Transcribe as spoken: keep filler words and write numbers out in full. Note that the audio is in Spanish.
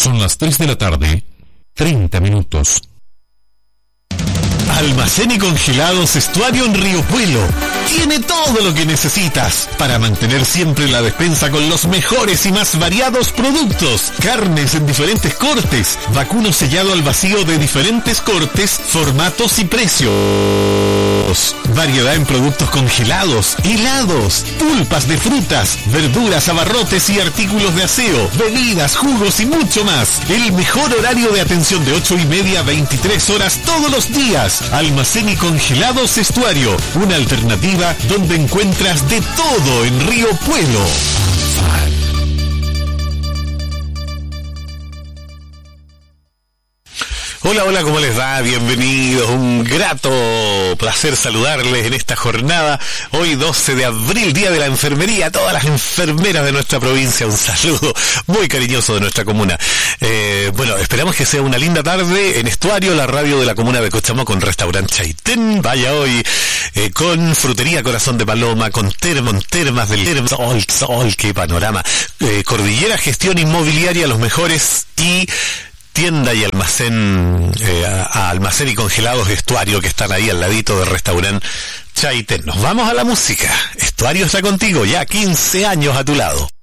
Son las tres de la tarde, treinta minutos. Almacén y Congelados Estuario en Río Puelo. Tiene todo lo que necesitas para mantener siempre la despensa con los mejores y más variados productos. Carnes en diferentes cortes, vacuno sellado al vacío de diferentes cortes, formatos y precios. Variedad en productos congelados, helados, pulpas de frutas, verduras, abarrotes y artículos de aseo, bebidas, jugos y mucho más. El mejor horario de atención de ocho y media a veintitrés horas todos los días. Almacén y Congelados Estuario, una alternativa donde encuentras de todo en Río Puelo. Hola, hola, ¿cómo les va? Bienvenidos, un grato placer saludarles en esta jornada, hoy doce de abril, Día de la Enfermería, a todas las enfermeras de nuestra provincia, un saludo muy cariñoso de nuestra comuna. Eh, bueno, esperamos que sea una linda tarde en Estuario, la radio de la comuna de Cochamó, con Restaurante Chaitén. Vaya hoy eh, con Frutería Corazón de Paloma, con termo, termas del termo, sol, sol, qué panorama. Eh, Cordillera Gestión Inmobiliaria, los mejores, y tienda y almacén, eh, a, a almacén y Congelados Estuario, que están ahí al ladito del restaurante Chaitén. Nos vamos a la música. Estuario está contigo, ya quince años a tu lado.